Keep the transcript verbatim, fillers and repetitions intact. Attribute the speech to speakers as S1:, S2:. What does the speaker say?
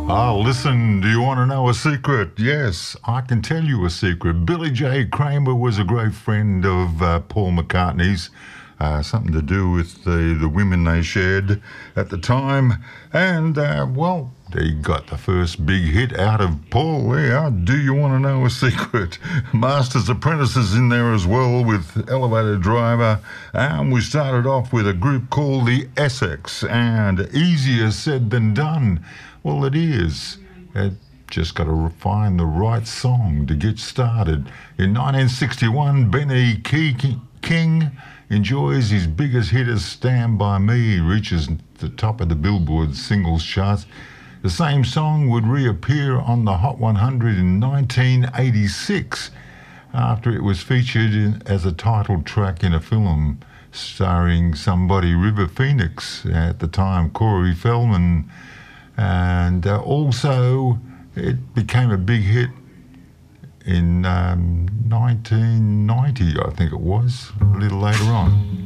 S1: Ah, listen, do you want to know a secret? Yes, I can tell you a secret. Billy J. Kramer was a great friend of uh, Paul McCartney's. Uh, something to do with the, the women they shared at the time. And, uh, well, they got the first big hit out of Paul there. Do you want to know a secret? Master's Apprentice is in there as well with Elevator Driver. And we started off with a group called the Essex. And easier said than done. Well, it is. It just got to find the right song to get started. In nineteen sixty-one, Benny King enjoys his biggest hit as Stand By Me. He reaches the top of the Billboard singles charts. The same song would reappear on the Hot one hundred in nineteen eighty-six after it was featured in, as a title track in a film starring somebody, River Phoenix, at the time, Corey Feldman. And uh, also it became a big hit in um, nineteen ninety, I think it was, a little later on.